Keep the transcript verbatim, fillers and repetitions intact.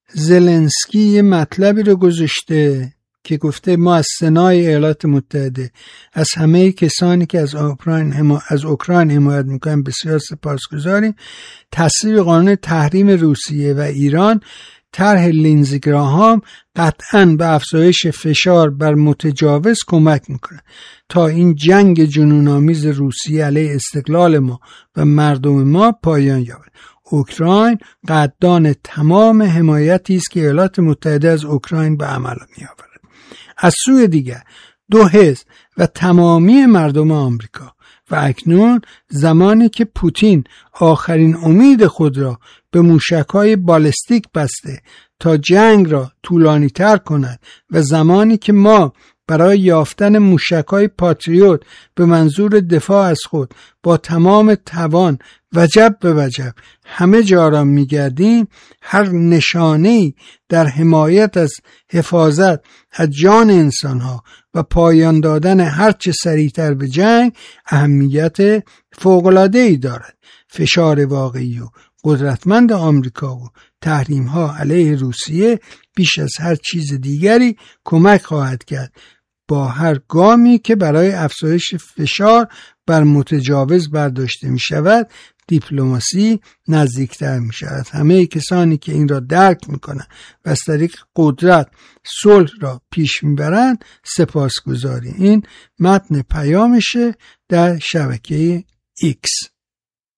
زلنسکی یه مطلبی رو گذاشته که گفته ما از سنای ایالات متحده، از همه کسانی که از اوکراین حما... از اوکراین حمایت میکنن بسیار سپاسگزاریم. تصویب قانون تحریم روسیه و ایران، طرح لینزی گراهام قطعاً به افزایش فشار بر متجاوز کمک میکنه تا این جنگ جنون‌آمیز روسیه علیه استقلال ما و مردم ما پایان یابد. اوکراین قدردان تمام حمایتی است که ایالات متحده از اوکراین به عمل می‌آورد. از سوی دیگر دو حزب و تمامی مردم آمریکا و اکنون زمانی که پوتین آخرین امید خود را به موشک‌های بالستیک بسته تا جنگ را طولانی تر کند و زمانی که ما برای یافتن موشک‌های پاتریوت به منظور دفاع از خود با تمام توان وجب به وجب همه جا را می‌گردیم، هر نشانه‌ای در حمایت از حفاظت از جان انسان‌ها و پایان دادن هر چه سریعتر به جنگ اهمیت فوق‌العاده‌ای دارد. فشار واقعی و قدرتمند آمریکا و تحریم‌ها علیه روسیه بیش از هر چیز دیگری کمک خواهد کرد با هر گامی که برای افزایش فشار بر متجاوز برداشته می شود دیپلماسی نزدیکتر می شود. همه کسانی که این را درک می کنند و از طریق قدرت صلح را پیش می برند سپاسگزاری. این متن پیامشه در شبکه ایکس.